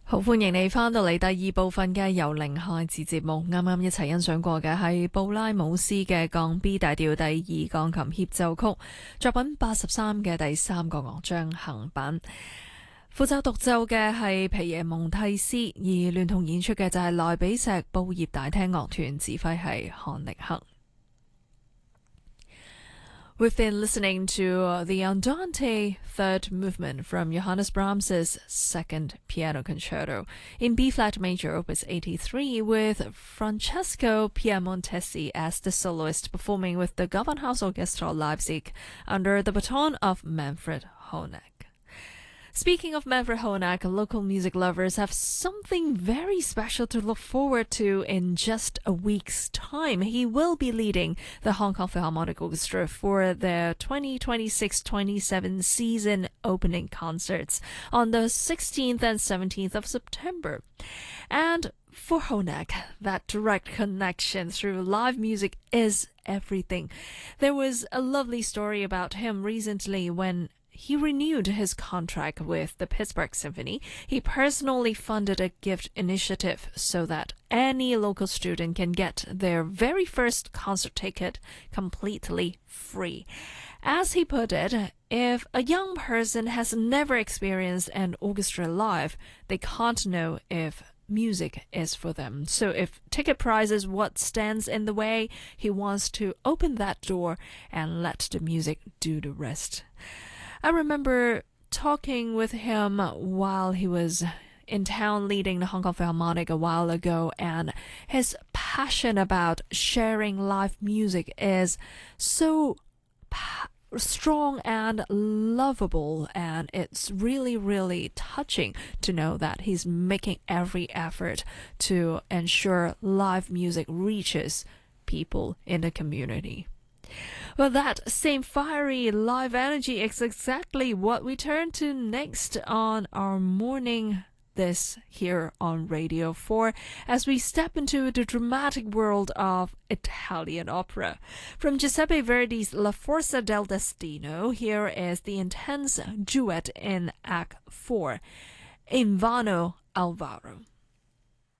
好，歡迎你返到嚟第二部分嘅由零開始節目。啱啱一齊欣賞過嘅係布拉姆斯嘅降 B 大調第二鋼琴協奏曲，作品83嘅第3個樂章行板。負責獨奏嘅係皮耶蒙蒂斯，而聯同演出嘅就係萊比錫布葉大廳樂團，指揮係漢力克。We've been listening to the Andante Third Movement from Johannes Brahms's Second Piano Concerto in B-flat major, Opus 83, with Francesco Piemontesi as the soloist, performing with the Gewandhaus Orchestra Leipzig under the baton of Manfred Honeck. Speaking of Manfred Honeck, local music lovers have something very special to look forward to in just a week's time. He will be leading the Hong Kong Philharmonic Orchestra for their 2026-27 season opening concerts on the 16th and 17th of September. And for Honeck, that direct connection through live music is everything. There was a lovely story about him recently when he renewed his contract with the Pittsburgh Symphony. He personally funded a gift initiative so that any local student can get their very first concert ticket completely free. As he put it, if a young person has never experienced an orchestra live, they can't know if music is for them. So if ticket price is what stands in the way, he wants to open that door and let the music do the rest. I remember talking with him while he was in town leading the Hong Kong Philharmonic a while ago, and his passion about sharing live music is so strong and lovable, and it's really, really touching to know that he's making every effort to ensure live music reaches people in the community. Well, that same fiery live energy is exactly what we turn to next on our morning this here on Radio 4 as we step into the dramatic world of Italian opera. From Giuseppe Verdi's La Forza del Destino, here is the intense duet in Act 4, Invano Alvaro.